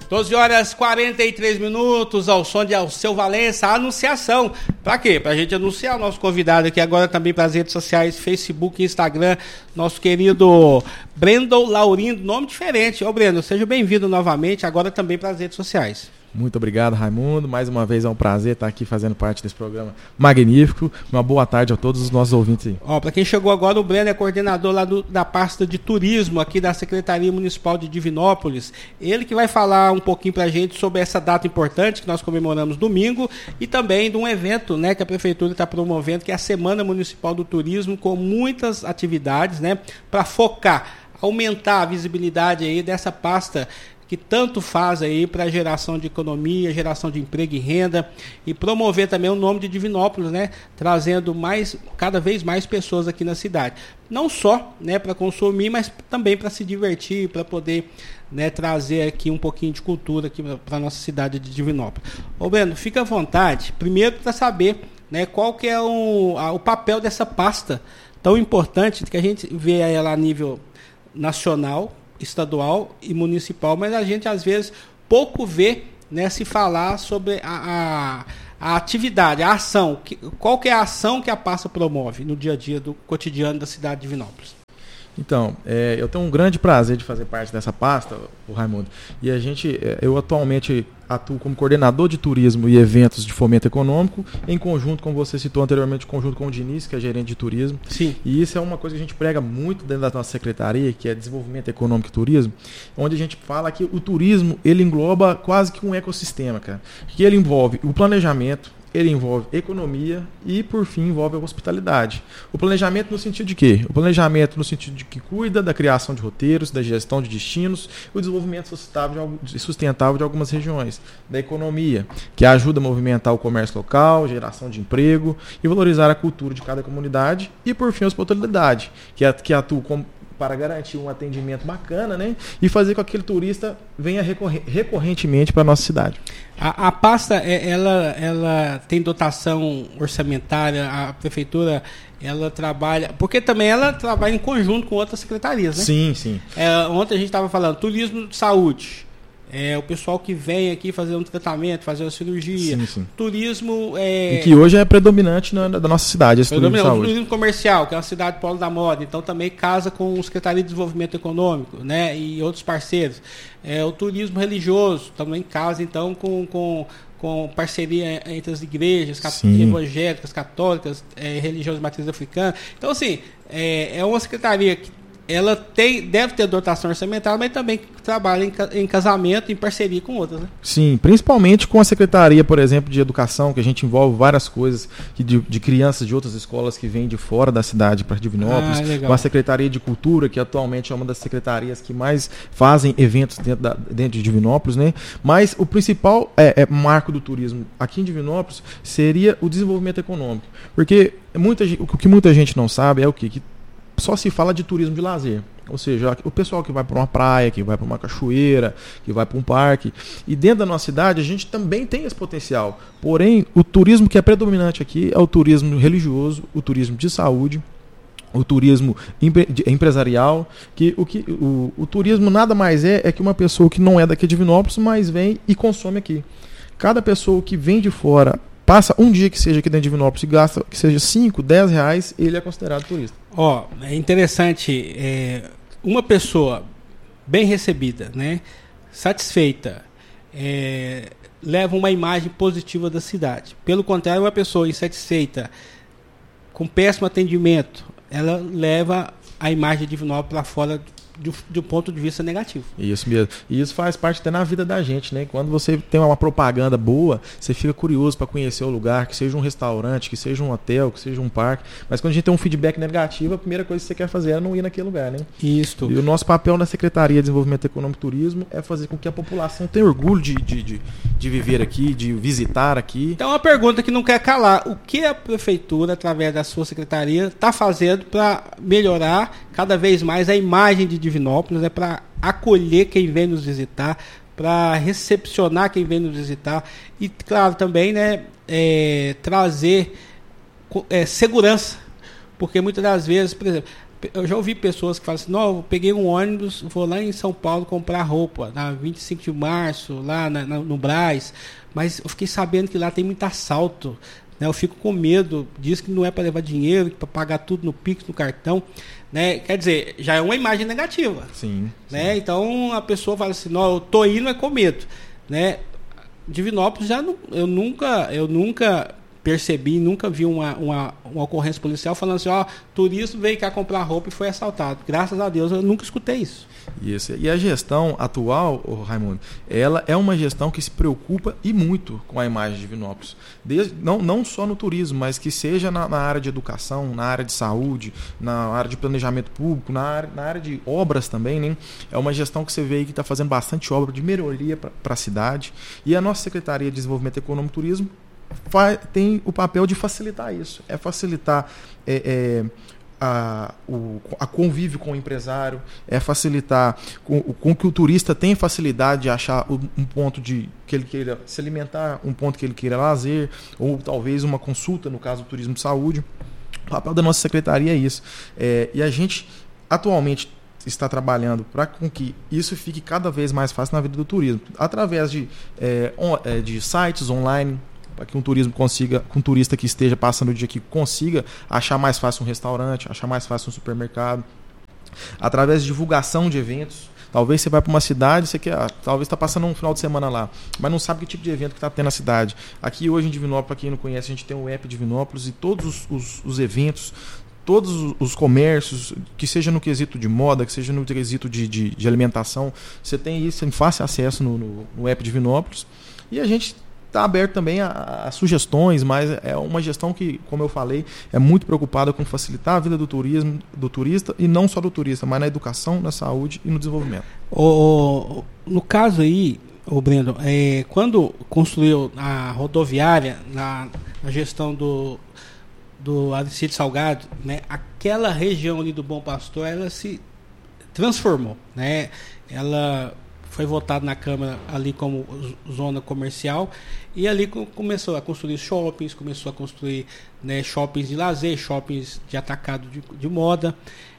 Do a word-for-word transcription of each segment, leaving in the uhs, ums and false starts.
doze horas e quarenta e três minutos, ao som de Alceu Valença, a anunciação. Pra quê? Pra gente anunciar o nosso convidado aqui agora também para as redes sociais, Facebook e Instagram, nosso querido Brendo Laurindo, nome diferente. Ô Brendo, seja bem-vindo novamente, agora também para as redes sociais. Muito obrigado, Raimundo. Mais uma vez é um prazer estar aqui fazendo parte desse programa magnífico. Uma boa tarde a todos os nossos ouvintes aí. Ó, para quem chegou agora, o Breno é coordenador lá do, da pasta de turismo aqui da Secretaria Municipal de Divinópolis. Ele que vai falar um pouquinho para a gente sobre essa data importante que nós comemoramos domingo e também de um evento, né, que a Prefeitura está promovendo, que é a Semana Municipal do Turismo, com muitas atividades, né, para focar, aumentar a visibilidade aí dessa pasta que tanto faz aí para a geração de economia, geração de emprego e renda, e promover também o nome de Divinópolis, né, trazendo mais, cada vez mais pessoas aqui na cidade. Não só, né, para consumir, mas também para se divertir, para poder, né, trazer aqui um pouquinho de cultura aqui para a nossa cidade de Divinópolis. Ô Breno, fica à vontade, primeiro para saber, né, qual que é o, a, o papel dessa pasta tão importante, que a gente vê ela a nível nacional, estadual e municipal, mas a gente às vezes pouco vê, né, se falar sobre a, a, a atividade, a ação, que, qual que é a ação que a pasta promove no dia a dia do cotidiano da cidade de Divinópolis. Então, é, eu tenho um grande prazer de fazer parte dessa pasta, o Raimundo, e a gente, eu atualmente atuo como coordenador de turismo e eventos de fomento econômico, em conjunto, como você citou anteriormente, em conjunto com o Diniz, que é gerente de turismo. Sim. E isso é uma coisa que a gente prega muito dentro da nossa secretaria, que é desenvolvimento econômico e turismo, onde a gente fala que o turismo, ele engloba quase que um ecossistema, cara, que ele envolve o planejamento, ele envolve economia e, por fim, envolve a hospitalidade. O planejamento no sentido de quê? O planejamento no sentido de que cuida da criação de roteiros, da gestão de destinos, o desenvolvimento sustentável de algumas regiões. Da economia, que ajuda a movimentar o comércio local, geração de emprego e valorizar a cultura de cada comunidade. E, por fim, a hospitalidade, que atua como para garantir um atendimento bacana, né? E fazer com que aquele turista venha recorre- recorrentemente para a nossa cidade. A, a pasta, ela, ela tem dotação orçamentária, a prefeitura, ela trabalha, porque também ela trabalha em conjunto com outras secretarias, né? Sim, sim. É, ontem a gente estava falando, turismo de saúde. É, o pessoal que vem aqui fazer um tratamento, fazer uma cirurgia. Sim, sim. Turismo... É... E que hoje é predominante na, da nossa cidade, esse turismo de saúde. O turismo comercial, que é uma cidade polo da moda, então também casa com o Secretaria de Desenvolvimento Econômico, né, e outros parceiros. É, o turismo religioso também casa, então, com, com, com parceria entre as igrejas cat... evangélicas, católicas, é, religiosas de matriz africana. Então, assim, é, é uma secretaria que ela tem, deve ter dotação orçamentária, mas também trabalha em, em casamento, em parceria com outras, né? Sim, principalmente com a Secretaria, por exemplo, de Educação, que a gente envolve várias coisas que de, de crianças de outras escolas que vêm de fora da cidade para Divinópolis. Ah, com a Secretaria de Cultura, que atualmente é uma das secretarias que mais fazem eventos dentro, da, dentro de Divinópolis, né? Mas o principal é, é, marco do turismo aqui em Divinópolis seria o desenvolvimento econômico. Porque muita, o que muita gente não sabe é o quê? Que só se fala de turismo de lazer, ou seja, o pessoal que vai para uma praia, que vai para uma cachoeira, que vai para um parque, e dentro da nossa cidade a gente também tem esse potencial, porém o turismo que é predominante aqui é o turismo religioso, o turismo de saúde, o turismo empresarial, que o, que, o, o turismo nada mais é, é que uma pessoa que não é daqui de Divinópolis, mas vem e consome aqui. Cada pessoa que vem de fora, passa um dia que seja aqui dentro de Divinópolis e gasta que seja cinco, dez reais, ele é considerado turista. Ó, oh, é interessante, é, uma pessoa bem recebida, né, satisfeita, é, leva uma imagem positiva da cidade. Pelo contrário, uma pessoa insatisfeita, com péssimo atendimento, ela leva a imagem de Divinópolis para fora de, de um ponto de vista negativo. Isso mesmo. E isso faz parte até na vida da gente, né? Quando você tem uma propaganda boa, você fica curioso para conhecer o lugar, que seja um restaurante, que seja um hotel, que seja um parque. Mas quando a gente tem um feedback negativo, a primeira coisa que você quer fazer é não ir naquele lugar, né? Isso. E o nosso papel na Secretaria de Desenvolvimento Econômico e Turismo é fazer com que a população tenha orgulho de, de, de, de viver aqui, de visitar aqui. Então, uma pergunta que não quer calar. O que a Prefeitura, através da sua Secretaria, está fazendo para melhorar cada vez mais a imagem de Divinópolis, né, para acolher quem vem nos visitar, para recepcionar quem vem nos visitar e, claro, também, né, é, trazer é, segurança, porque muitas das vezes, por exemplo, eu já ouvi pessoas que falam assim, não, eu peguei um ônibus, vou lá em São Paulo comprar roupa, na vinte e cinco de março, lá na, na, no Brás, mas eu fiquei sabendo que lá tem muito assalto, né? Eu fico com medo, diz que não é para levar dinheiro, para pagar tudo no Pix, no cartão, né? Quer dizer, já é uma imagem negativa. Sim, né? sim. Então a pessoa fala assim, não, eu tô indo é com medo, né? Divinópolis já não, eu nunca, eu nunca percebi, nunca vi uma, uma, uma ocorrência policial falando assim, ó, turista veio cá comprar roupa e foi assaltado. Graças a Deus eu nunca escutei isso. Isso. E a gestão atual, oh, Raimundo, ela é uma gestão que se preocupa e muito com a imagem de Divinópolis. Desde, não, não só no turismo, mas que seja na, na área de educação, na área de saúde, na área de planejamento público, na área, na área de obras também, né? É uma gestão que você vê aí que está fazendo bastante obra de melhoria para a cidade. E a nossa Secretaria de Desenvolvimento Econômico e Turismo faz, tem o papel de facilitar isso. É facilitar... É, é, A, o, a convívio com o empresário, é facilitar com, com que o turista tenha facilidade de achar um ponto de, que ele queira se alimentar, um ponto que ele queira lazer, ou talvez uma consulta, no caso do turismo de saúde. O papel da nossa secretaria é isso. É, e a gente atualmente está trabalhando para que isso fique cada vez mais fácil na vida do turismo, através de, é, on, é, de sites online, para que um turismo consiga, um turista que esteja passando o dia aqui consiga achar mais fácil um restaurante, achar mais fácil um supermercado, através de divulgação de eventos. Talvez você vai para uma cidade, você quer, talvez está passando um final de semana lá, mas não sabe que tipo de evento que está tendo na cidade. Aqui hoje em Divinópolis, para quem não conhece, a gente tem o app Divinópolis e todos os, os, os eventos, todos os comércios, que seja no quesito de moda, que seja no quesito de, de, de alimentação, você tem isso em fácil acesso no, no, no app Divinópolis. E a gente está aberto também a, a sugestões, mas é uma gestão que, como eu falei, é muito preocupada com facilitar a vida do turismo, do turista, e não só do turista, mas na educação, na saúde e no desenvolvimento. O, no caso aí, o Brendo, é, quando construiu a rodoviária, na, na gestão do, do Aricide Salgado, né, aquela região ali do Bom Pastor, ela se transformou, né? Ela foi votado na Câmara ali como zona comercial e ali começou a construir shoppings, começou a construir, né, shoppings de lazer, shoppings de atacado de, de moda.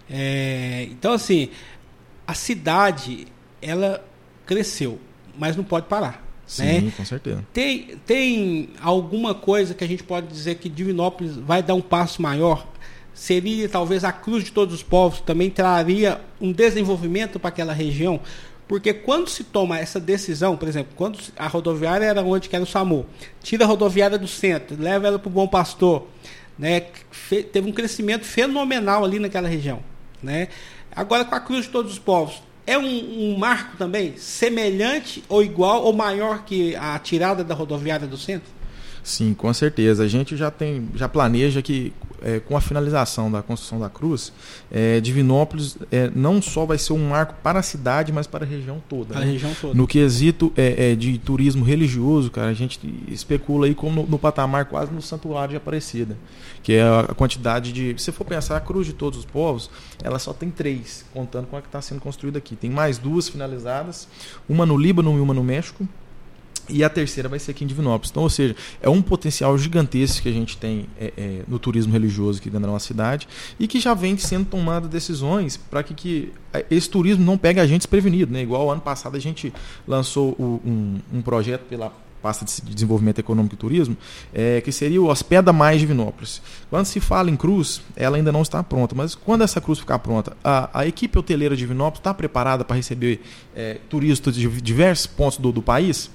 É, então, assim, a cidade, ela cresceu, mas não pode parar. Sim, né? Com certeza. Tem, tem alguma coisa que a gente pode dizer que Divinópolis vai dar um passo maior? Seria talvez a Cruz de Todos os Povos, também traria um desenvolvimento para aquela região? Porque quando se toma essa decisão, por exemplo, quando a rodoviária era onde que era o SAMU, tira a rodoviária do centro, leva ela para o Bom Pastor, né? Fe, teve um crescimento fenomenal ali naquela região. Né? Agora com a Cruz de Todos os Povos, é um, um marco também semelhante ou igual ou maior que a tirada da rodoviária do centro? Sim, com certeza. A gente já tem, já planeja que é, com a finalização da construção da Cruz, é, Divinópolis é, não só vai ser um marco para a cidade, mas para a região toda. Para né? a região toda. No quesito é, é, de turismo religioso, cara, a gente especula aí como no, no patamar quase no Santuário de Aparecida, que é a quantidade de... Se for pensar, a Cruz de Todos os Povos, ela só tem três, contando com a que está sendo construída aqui. Tem mais duas finalizadas, uma no Líbano e uma no México. E a terceira vai ser aqui em Divinópolis. Então, ou seja, é um potencial gigantesco que a gente tem é, é, no turismo religioso aqui dentro da nossa cidade e que já vem sendo tomadas decisões para que, que esse turismo não pegue a gente desprevenido. Né? Igual ano passado a gente lançou o, um, um projeto pela pasta de desenvolvimento econômico e turismo, é, que seria o Hospeda Mais Divinópolis. Quando se fala em cruz, ela ainda não está pronta, mas quando essa cruz ficar pronta, a, a equipe hoteleira de Divinópolis está preparada para receber é, turistas de diversos pontos do, do país?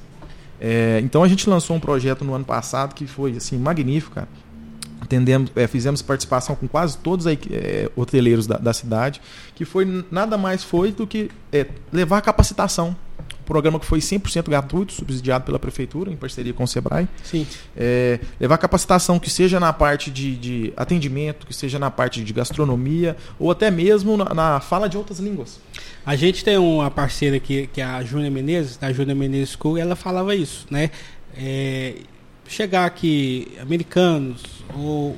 É, então a gente lançou um projeto no ano passado que foi assim, magnífico, cara. Atendemos, é, fizemos participação com quase todos os é, hoteleiros da, da cidade, que foi nada mais foi do que é, levar capacitação. Um programa que foi cem por cento gratuito, subsidiado pela Prefeitura, em parceria com o Sebrae. Sim. É, levar capacitação que seja na parte de, de atendimento, que seja na parte de gastronomia, ou até mesmo na, na fala de outras línguas. A gente tem uma parceira aqui, que é a Júlia Menezes, da Júlia Menezes School, e ela falava isso, né? É, chegar aqui, americanos, ou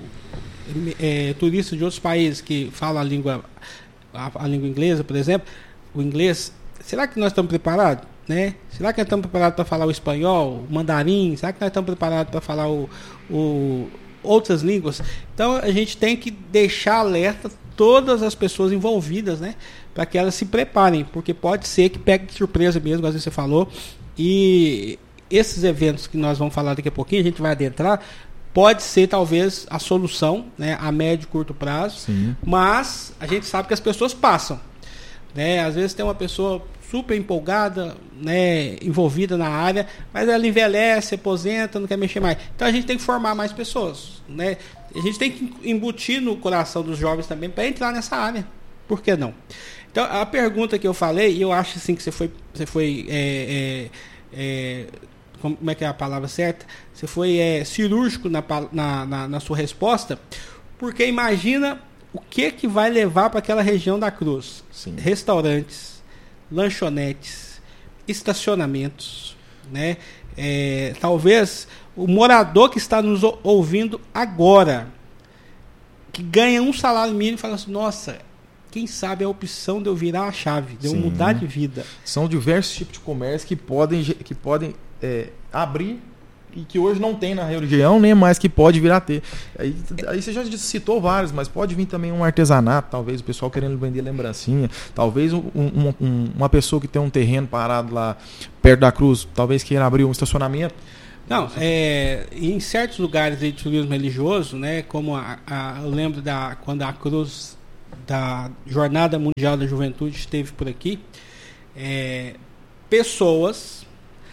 é, turistas de outros países que falam a língua, a, a língua inglesa, por exemplo, o inglês, será que nós estamos preparados? Né? Será que nós estamos preparados para falar o espanhol, o mandarim? Será que nós estamos preparados para falar o, o, outras línguas. Então a gente tem que deixar alerta todas as pessoas envolvidas, né, para que elas se preparem, porque pode ser que pegue de surpresa mesmo, como você falou, e esses eventos que nós vamos falar daqui a pouquinho, a gente vai adentrar, pode ser talvez a solução, né, a médio e curto prazo. Sim. Mas a gente sabe que as pessoas passam, né? Às vezes tem uma pessoa super empolgada, né, envolvida na área, mas ela envelhece, aposenta, não quer mexer mais. Então a gente tem que formar mais pessoas, né? A gente tem que embutir no coração dos jovens também para entrar nessa área. Por que não? Então a pergunta que eu falei, e eu acho assim que você foi, você foi é, é, é, como é que é a palavra certa? Você foi é, cirúrgico na, na, na, na sua resposta, porque imagina o que, que vai levar para aquela região da Cruz. Sim. Restaurantes, lanchonetes, estacionamentos, né? É, talvez o morador que está nos ouvindo agora, que ganha um salário mínimo, fala assim, nossa, quem sabe a opção de eu virar a chave, de eu Sim. mudar de vida. São diversos tipos de comércio que podem, que podem é, abrir e que hoje não tem na região, nem mais que pode vir a ter. Aí, aí você já citou vários, mas pode vir também um artesanato, talvez o pessoal querendo vender lembrancinha, talvez um, um, um, uma pessoa que tem um terreno parado lá perto da Cruz, talvez queira abrir um estacionamento. Não, é, em certos lugares de turismo religioso, né, como a, a, eu lembro da, quando a Cruz da Jornada Mundial da Juventude esteve por aqui, é, pessoas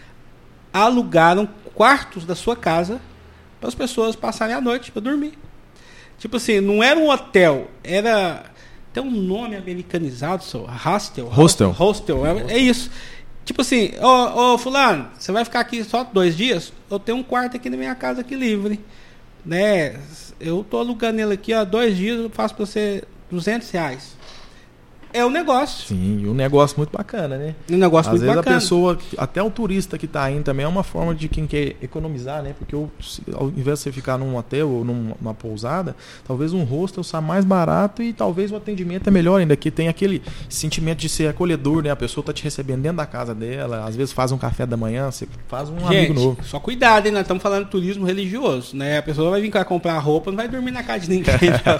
alugaram quartos da sua casa para as pessoas passarem a noite para dormir. Tipo assim, não era um hotel, era, tem um nome americanizado, só, hostel, hostel, hostel, é, é isso. Tipo assim, ô, ô fulano, você vai ficar aqui só dois dias? Eu tenho um quarto aqui na minha casa aqui livre, né? Eu tô alugando ele aqui, ó, dois dias, eu faço para você duzentos reais. É um negócio. Sim, um negócio muito bacana, né? Um negócio Às muito vezes bacana. A pessoa, até o turista que está indo também é uma forma de quem quer economizar, né? Porque eu, ao invés de você ficar num hotel ou numa, numa pousada, talvez um hostel seja mais barato e talvez o atendimento é melhor ainda, que tem aquele sentimento de ser acolhedor, né? A pessoa está te recebendo dentro da casa dela, às vezes faz um café da manhã, você faz um Gente, amigo novo. Só cuidado, hein? Nós estamos falando de turismo religioso, né? A pessoa vai vir cá comprar roupa, não vai dormir na casa de ninguém.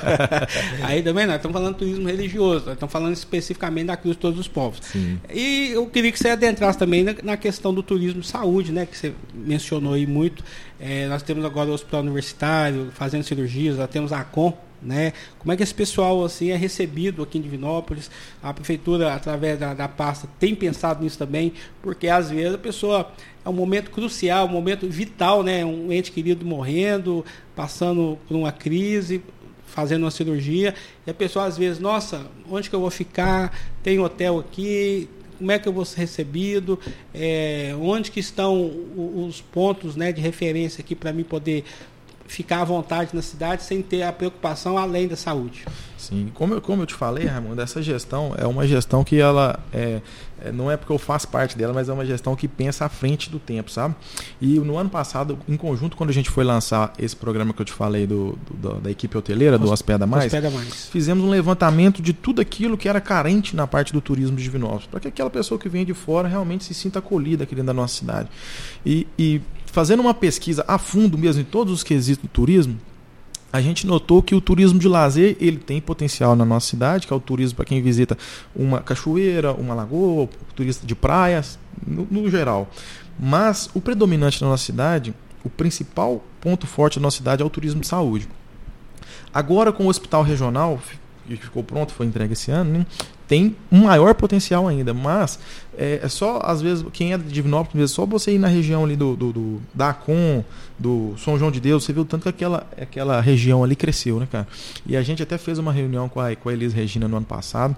Aí também nós estamos falando de turismo religioso, nós estamos falando especificamente da Cruz de Todos os Povos. Sim. E eu queria que você adentrasse também na, na questão do turismo de saúde, né, que você mencionou aí muito. É, nós temos agora o Hospital Universitário fazendo cirurgias, nós temos a ACOM, né? Como é que esse pessoal assim, é recebido aqui em Divinópolis? A Prefeitura, através da, da pasta, tem pensado nisso também, porque às vezes a pessoa é um momento crucial, um momento vital, né? Um ente querido morrendo, passando por uma crise, fazendo uma cirurgia, e a pessoa às vezes, nossa, onde que eu vou ficar? Tem hotel aqui, como é que eu vou ser recebido? É, onde que estão os pontos, né, de referência aqui para mim poder ficar à vontade na cidade sem ter a preocupação além da saúde? Sim, como eu, como eu te falei, Raimundo, essa gestão é uma gestão que ela é, é, não é porque eu faço parte dela, mas é uma gestão que pensa à frente do tempo, sabe? E no ano passado, em conjunto, quando a gente foi lançar esse programa que eu te falei do, do, da equipe hoteleira, do Hospeda Mais, Hospeda Mais, fizemos um levantamento de tudo aquilo que era carente na parte do turismo de Divinópolis, para que aquela pessoa que vem de fora realmente se sinta acolhida aqui dentro da nossa cidade. E, e fazendo uma pesquisa a fundo mesmo em todos os quesitos do turismo, a gente notou que o turismo de lazer ele tem potencial na nossa cidade, que é o turismo para quem visita uma cachoeira, uma lagoa, o turista de praias, no, no geral. Mas o predominante na nossa cidade, o principal ponto forte da nossa cidade é o turismo de saúde. Agora, com o hospital regional, que ficou pronto, foi entregue esse ano, né, tem um maior potencial ainda, mas é, é só, às vezes, quem é de Divinópolis, é só você ir na região ali do, do, do da Acom, do São João de Deus, você viu tanto que aquela, aquela região ali cresceu, né, cara? E a gente até fez uma reunião com a, com a Elis Regina no ano passado.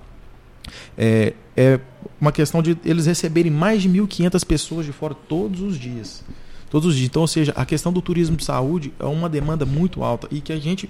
É, é uma questão de eles receberem mais de mil e quinhentas pessoas de fora todos os dias. Todos os dias. Então, ou seja, a questão do turismo de saúde é uma demanda muito alta e que a gente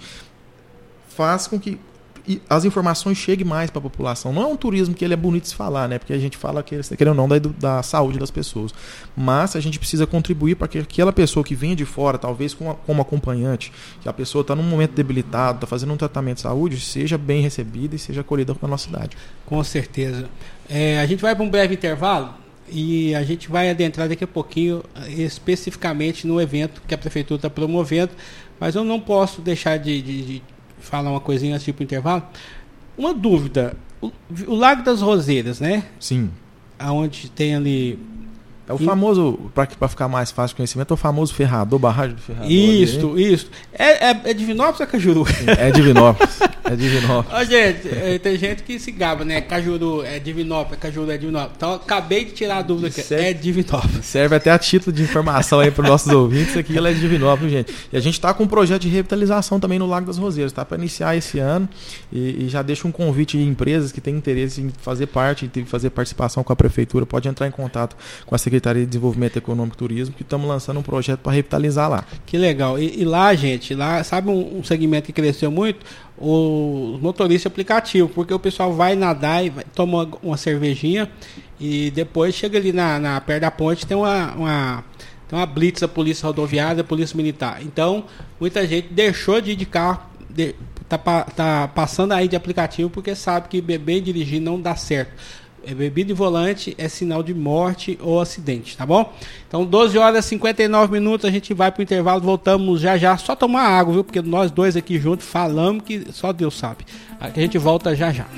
faz com que e as informações cheguem mais para a população. Não é um turismo que ele é bonito de se falar, né? Porque a gente fala que querendo ou não da, da saúde das pessoas. Mas a gente precisa contribuir para que aquela pessoa que vem de fora, talvez como, como acompanhante, que a pessoa está num momento debilitado, está fazendo um tratamento de saúde, seja bem recebida e seja acolhida na nossa cidade. Com certeza. É, a gente vai para um breve intervalo e a gente vai adentrar daqui a pouquinho especificamente no evento que a Prefeitura está promovendo, mas eu não posso deixar de, de, de falar uma coisinha antes de ir para o intervalo. Uma dúvida, o, o Lago das Roseiras, né? Sim. Onde tem ali... É o famoso, para ficar mais fácil o conhecimento, é o famoso ferrador, barragem do ferrador. Isso, ali. isso. É, é, é Divinópolis ou é Cajuru? É Divinópolis. É Divinópolis. Ó, gente, é, tem gente que se gaba, né? Cajuru é Divinópolis, Cajuru é Divinópolis. Então, eu acabei de tirar a dúvida aqui. Serve, é Divinópolis. Serve até a título de informação aí para os nossos ouvintes, aqui ela é de Divinópolis, gente. E a gente está com um projeto de revitalização também no Lago das Roseiras, tá? Para iniciar esse ano. E, e já deixo um convite de empresas que têm interesse em fazer parte, em fazer participação com a Prefeitura, pode entrar em contato com a Secretaria de Desenvolvimento Econômico e Turismo, que estamos lançando um projeto para revitalizar lá. Que legal. E, e lá, gente, lá, sabe um, um segmento que cresceu muito? Os motoristas aplicativos, porque o pessoal vai nadar e vai, toma uma cervejinha e depois chega ali na, na perto da ponte, tem uma, uma, tem uma blitz da Polícia Rodoviária, da Polícia Militar. Então, muita gente deixou de ir de carro, de, tá, tá passando aí de aplicativo, porque sabe que beber e dirigir não dá certo. Bebida e volante é sinal de morte ou acidente, tá bom? Então, doze horas e cinquenta e nove minutos, a gente vai pro intervalo, voltamos já já, só tomar água, viu? Porque nós dois aqui juntos falamos que só Deus sabe. A gente volta já já.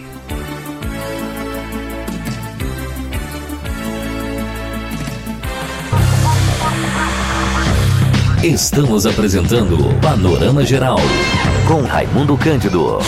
Estamos apresentando Panorama Geral, com Raimundo Cândido.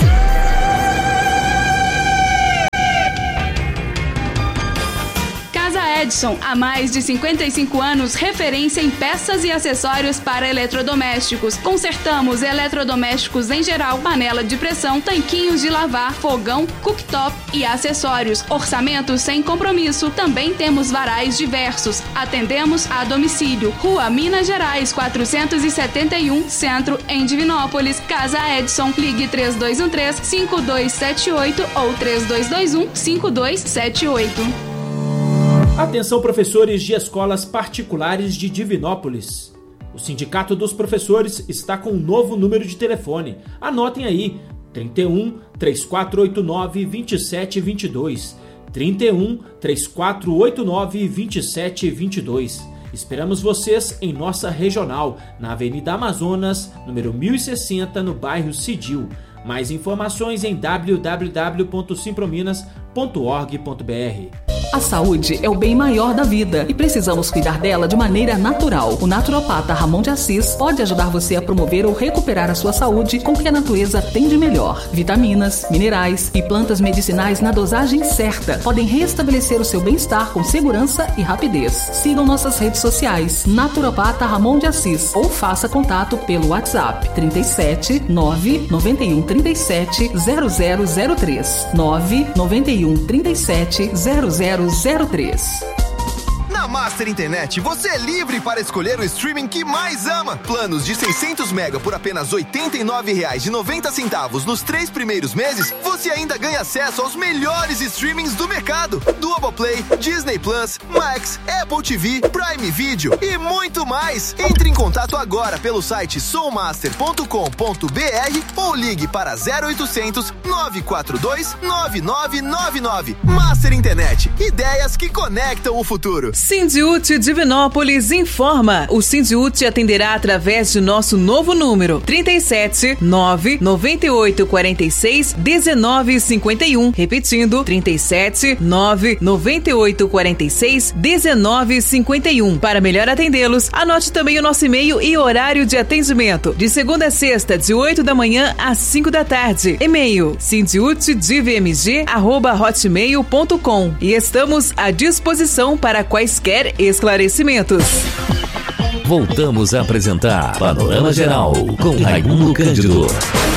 Edson, há mais de cinquenta e cinco anos, referência em peças e acessórios para eletrodomésticos. Consertamos eletrodomésticos em geral, panela de pressão, tanquinhos de lavar, fogão, cooktop e acessórios. Orçamento sem compromisso. Também temos varais diversos. Atendemos a domicílio. Rua Minas Gerais, quatrocentos e setenta e um, Centro, em Divinópolis. Casa Edson. Ligue três dois um três, cinco dois sete oito ou três dois dois um, cinco dois sete oito. Atenção, professores de escolas particulares de Divinópolis. O Sindicato dos Professores está com um novo número de telefone. Anotem aí, trinta e um, três quatro oito nove, vinte e sete vinte e dois. trinta e um, três quatro oito nove, vinte e sete vinte e dois. Esperamos vocês em nossa regional, na Avenida Amazonas, número mil e sessenta, no bairro Cidil. Mais informações em w w w ponto simprominas ponto org ponto b r. A saúde é o bem maior da vida e precisamos cuidar dela de maneira natural. O naturopata Ramon de Assis pode ajudar você a promover ou recuperar a sua saúde com o que a natureza tem de melhor. Vitaminas, minerais e plantas medicinais na dosagem certa podem restabelecer o seu bem-estar com segurança e rapidez. Sigam nossas redes sociais, Naturopata Ramon de Assis, ou faça contato pelo WhatsApp trinta e sete, nove nove um, trinta e sete, zero zero zero três, nove nove um, trinta e sete, zero zero zero três. Na Master Internet, você é livre para escolher o streaming que mais ama. Planos de seiscentos mega por apenas oitenta e nove reais e noventa centavos nos três primeiros meses, você ainda ganha acesso aos melhores streamings do mercado. Globoplay, Disney Plus, Max, Apple T V, Prime Video e muito mais. Entre em contato agora pelo site sommaster ponto com ponto b r ou ligue para zero oitocentos, nove quatro dois, nove nove nove nove. Master Internet, ideias que conectam o futuro. Sindiúti Divinópolis informa. O Sindiúti atenderá através de nosso novo número trinta e sete, nove nove oito, quarenta e seis, dezenove cinquenta e um. Repetindo, trinta e sete, nove nove oito, quarenta e seis, dezenove cinquenta e um. Para melhor atendê-los, anote também o nosso e-mail e horário de atendimento. De segunda a sexta, de oito da manhã às cinco da tarde. E-mail sindiútidivmg arroba hotmail ponto com. E estamos à disposição para quaisquer esclarecimentos. Voltamos a apresentar Panorama Geral com Raimundo Cândido.